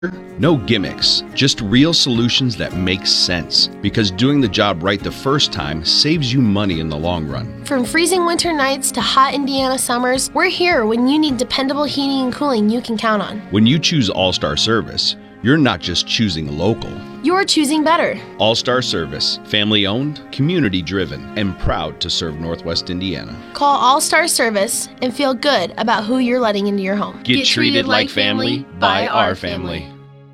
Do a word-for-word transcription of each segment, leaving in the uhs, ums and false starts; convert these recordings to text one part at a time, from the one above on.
No gimmicks, just real solutions that make sense. Because doing the job right the first time saves you money in the long run. From freezing winter nights to hot Indiana summers, we're here when you need dependable heating and cooling you can count on. When you choose All-Star Service, you're not just choosing local. You're choosing better. All-Star Service, family-owned, community-driven, and proud to serve Northwest Indiana. Call All-Star Service and feel good about who you're letting into your home. Get, Get treated, treated like family by our family.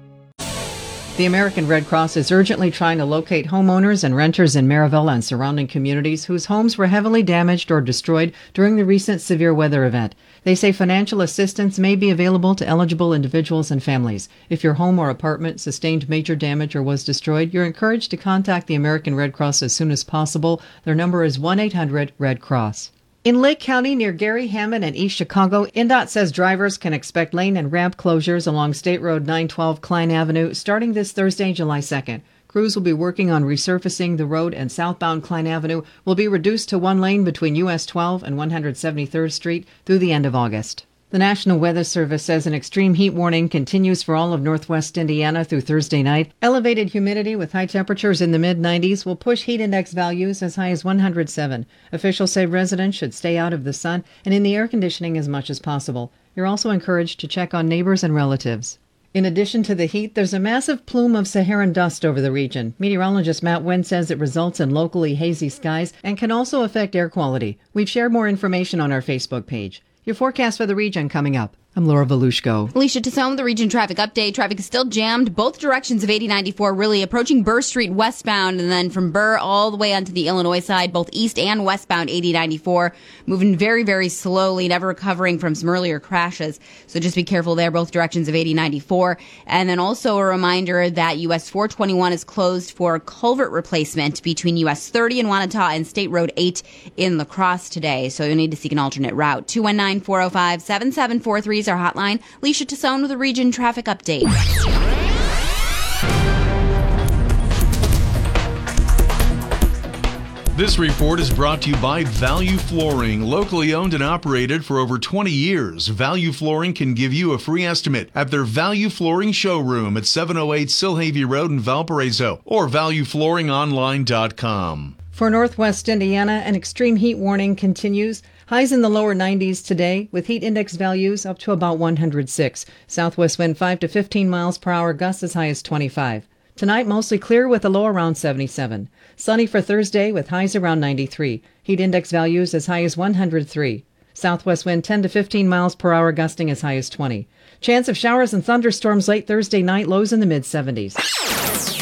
The American Red Cross is urgently trying to locate homeowners and renters in Maryville and surrounding communities whose homes were heavily damaged or destroyed during the recent severe weather event. They say financial assistance may be available to eligible individuals and families. If your home or apartment sustained major damage or was destroyed, you're encouraged to contact the American Red Cross as soon as possible. Their number is one eight hundred red cross. In Lake County near Gary, Hammond, and East Chicago, INDOT says drivers can expect lane and ramp closures along State Road nine twelve Klein Avenue starting this Thursday, July second. Crews will be working on resurfacing the road, and southbound Klein Avenue will be reduced to one lane between U S twelve and one hundred seventy-third Street through the end of August. The National Weather Service says an extreme heat warning continues for all of northwest Indiana through Thursday night. Elevated humidity with high temperatures in the mid nineties will push heat index values as high as one hundred seven. Officials say residents should stay out of the sun and in the air conditioning as much as possible. You're also encouraged to check on neighbors and relatives. In addition to the heat, there's a massive plume of Saharan dust over the region. Meteorologist Matt Wynn says it results in locally hazy skies and can also affect air quality. We've shared more information on our Facebook page. Your forecast for the region coming up. I'm Laura Volushko. Alicia Tassone with the Region Traffic Update. Traffic is still jammed both directions of eighty ninety-four, really approaching Burr Street westbound, and then from Burr all the way onto the Illinois side, both east and westbound eighty ninety-four, moving very, very slowly, never recovering from some earlier crashes. So just be careful there, both directions of eighty ninety-four. And then also a reminder that U S four twenty-one is closed for culvert replacement between U S thirty in Wanata and State Road eight in La Crosse today. So you'll need to seek an alternate route. two one nine, four oh five, seven seven four three is our hotline. Alicia Tassone with a Region Traffic Update. This report is brought to you by Value Flooring, locally owned and operated for over twenty years. Value Flooring can give you a free estimate at their Value Flooring showroom at seven oh eight Silhavy Road in Valparaiso or value flooring online dot com. For Northwest Indiana, an extreme heat warning continues. Highs in the lower nineties today, with heat index values up to about one hundred six. Southwest wind five to fifteen miles per hour, gusts as high as twenty-five. Tonight, mostly clear with a low around seventy-seven. Sunny for Thursday with highs around ninety-three. Heat index values as high as one hundred three. Southwest wind ten to fifteen miles per hour, gusting as high as twenty. Chance of showers and thunderstorms late Thursday night, lows in the mid seventies.